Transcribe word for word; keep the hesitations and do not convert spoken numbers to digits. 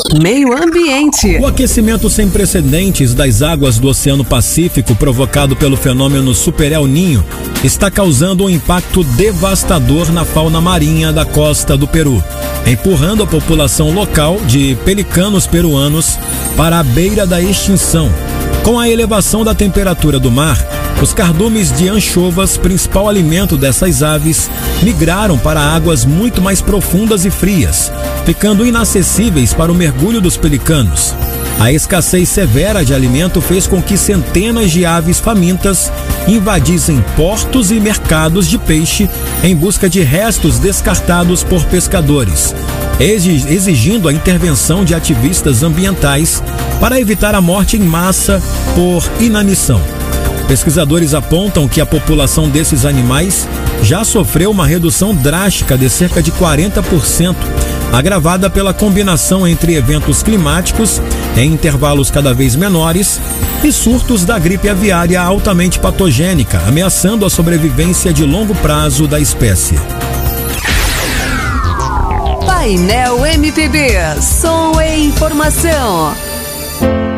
Meio Ambiente. O aquecimento sem precedentes das águas do Oceano Pacífico, provocado pelo fenômeno Super El Niño, está causando um impacto devastador na fauna marinha da costa do Peru, empurrando a população local de pelicanos peruanos para a beira da extinção. Com a elevação da temperatura do mar, os cardumes de anchovas, principal alimento dessas aves, migraram para águas muito mais profundas e frias, ficando inacessíveis para o mergulho dos pelicanos. A escassez severa de alimento fez com que centenas de aves famintas invadissem portos e mercados de peixe em busca de restos descartados por pescadores, exigindo a intervenção de ativistas ambientais para evitar a morte em massa por inanição. Pesquisadores apontam que a população desses animais já sofreu uma redução drástica de cerca de quarenta por cento, agravada pela combinação entre eventos climáticos em intervalos cada vez menores e surtos da gripe aviária altamente patogênica, ameaçando a sobrevivência de longo prazo da espécie. Painel M P B, som e informação.